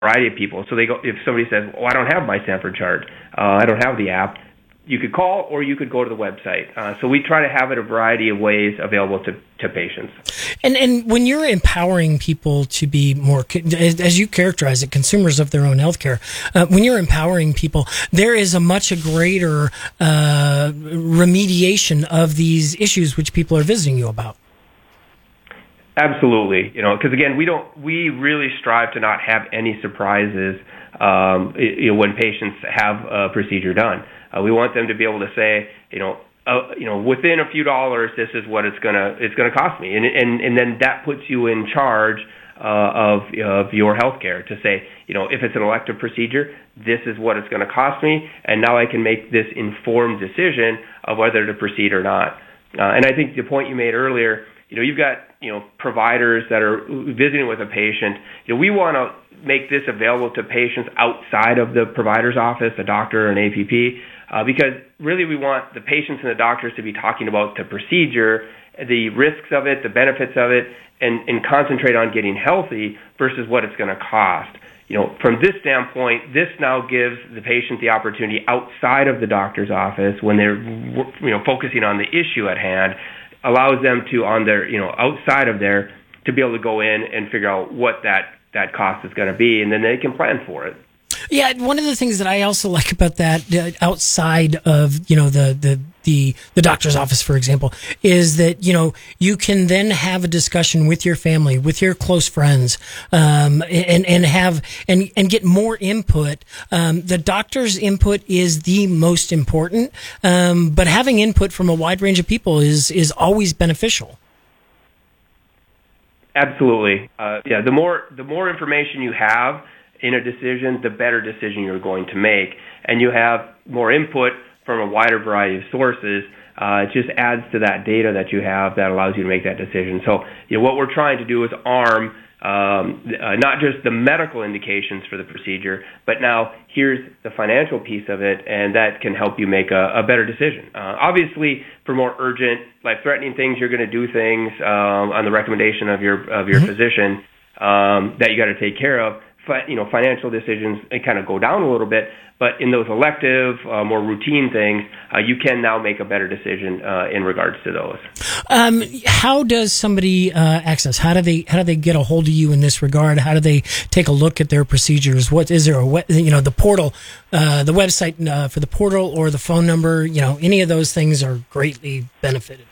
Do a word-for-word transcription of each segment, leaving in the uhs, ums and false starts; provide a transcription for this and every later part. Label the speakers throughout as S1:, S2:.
S1: variety of people. So they go, if somebody says, "Oh, I don't have my Sanford chart, uh, I don't have the app," you could call or you could go to the website. Uh, so we try to have it a variety of ways available to, to patients.
S2: And and when you're empowering people to be more, as you characterize it, consumers of their own healthcare, uh, when you're empowering people, there is a much greater uh, remediation of these issues which people are visiting you about.
S1: Absolutely, you know, because again, we don't, we really strive to not have any surprises um, you know, when patients have a procedure done. Uh, we want them to be able to say, you know, uh, you know, within a few dollars, this is what it's gonna it's gonna cost me, and and and then that puts you in charge uh, of of your healthcare to say, you know, if it's an elective procedure, this is what it's going to cost me, and now I can make this informed decision of whether to proceed or not. Uh, and I think the point you made earlier, you know, you've got, you know, providers that are visiting with a patient. You know, we want to make this available to patients outside of the provider's office, a doctor, an A P P, uh, because really we want the patients and the doctors to be talking about the procedure, the risks of it, the benefits of it, and, and concentrate on getting healthy versus what it's going to cost. You know, from this standpoint, this now gives the patient the opportunity outside of the doctor's office when they're, you know, focusing on the issue at hand, allows them to, on their, you know, outside of there, to be able to go in and figure out what that, that cost is going to be, and then they can plan for it.
S2: Yeah, one of the things that I also like about that, uh, outside of, you know, the, the, the, the doctor's office, for example, is that, you know, you can then have a discussion with your family, with your close friends, um, and, and have, and, and get more input. Um, the doctor's input is the most important, um, but having input from a wide range of people is, is always beneficial.
S1: Absolutely. Uh, yeah, the more, the more information you have in a decision, the better decision you're going to make. And you have more input from a wider variety of sources. Uh, it just adds to that data that you have that allows you to make that decision. So, you know, what we're trying to do is arm um, uh, not just the medical indications for the procedure, but now here's the financial piece of it, and that can help you make a, a better decision. Uh, obviously, for more urgent, life-threatening things, you're going to do things um, on the recommendation of your of your mm-hmm. physician um, that you got to take care of. Fi- you know, financial decisions kind of go down a little bit, but in those elective, uh, more routine things, uh, you can now make a better decision uh, in regards to those.
S2: Um, how does somebody uh, access? How do they how do they get a hold of you in this regard? How do they take a look at their procedures? What is there a you know the portal, uh, the website uh, for the portal, or the phone number? You know, any of those things are greatly benefited.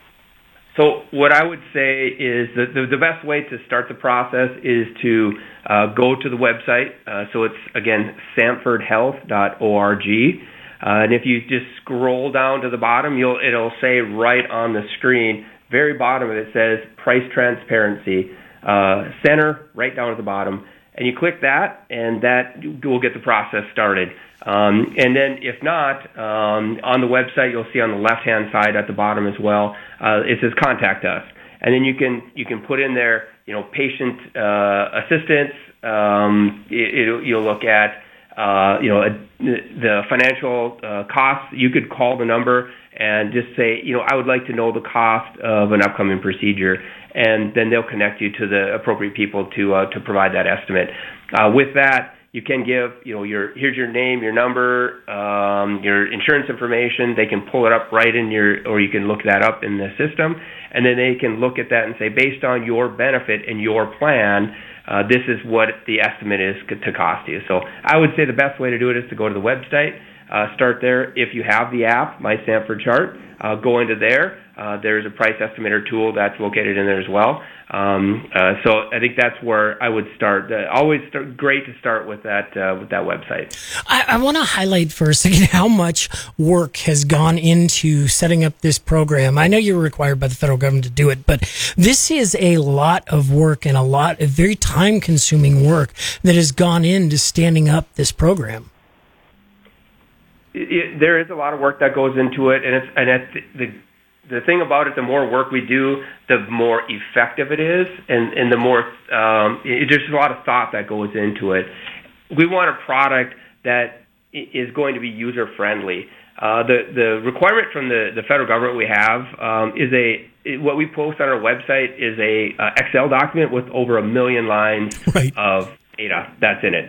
S1: So what I would say is that the, the best way to start the process is to uh, go to the website. Uh, so it's, again, sanford health dot org. Uh, and if you just scroll down to the bottom, you'll it'll say right on the screen, very bottom of it says Price Transparency uh, Center, right down at the bottom. And you click that, and that will get the process started. Um, and then if not, um, on the website, you'll see on the left-hand side at the bottom as well, uh, it says Contact Us. And then you can you can put in there, you know, patient uh, assistance. Um, it, it, you'll look at, uh, you know, a, the financial uh, costs. You could call the number and just say, you know, I would like to know the cost of an upcoming procedure, and then they'll connect you to the appropriate people to uh, to provide that estimate. Uh, with that, you can give, you know, your here's your name, your number, um, your insurance information. They can pull it up right in your, or you can look that up in the system, and then they can look at that and say, based on your benefit and your plan, uh, this is what the estimate is to cost you. So I would say the best way to do it is to go to the website, uh, start there. If you have the app, My Sanford Chart, uh, go into there. Uh, there's a price estimator tool that's located in there as well. Um, uh, so I think that's where I would start. Uh, always start, great to start with that uh, with that website.
S2: I, I want to highlight for a second how much work has gone into setting up this program. I know you're required by the federal government to do it, but this is a lot of work and a lot of very time-consuming work that has gone into standing up this program.
S1: It, it, there is a lot of work that goes into it, and it's and it's the The thing about it, the more work we do, the more effective it is, and, and the more, um, it, there's a lot of thought that goes into it. We want a product that is going to be user-friendly. Uh, the, the requirement from the, the federal government we have um, is a, what we post on our website is a uh, Excel document with over a million lines
S2: right.
S1: of data that's in it.